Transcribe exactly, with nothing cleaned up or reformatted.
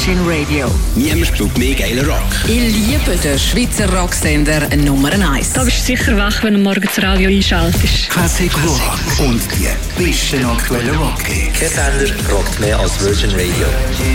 Virgin Radio. Niemand spielt mehr geilen Rock. Ich liebe den Schweizer Rocksender Nummer eins. Da bist du sicher wach, wenn du morgen das Radio einschaltest. Classic Rock und die besten aktuellen Rock-Hits. Kein Sender rockt mehr als Virgin Radio.